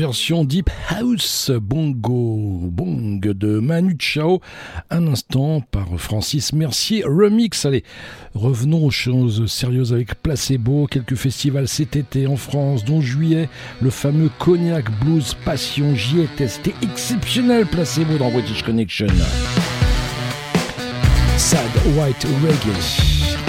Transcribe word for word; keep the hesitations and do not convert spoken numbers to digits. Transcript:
version Deep House Bongo Bong de Manu Chao, un instant par Francis Mercier Remix. Allez, revenons aux choses sérieuses avec Placebo. Quelques festivals cet été en France, dont juillet, le fameux Cognac Blues Passion. J'y étais, c'était exceptionnel. Placebo dans British Connection. Sad White Reggae.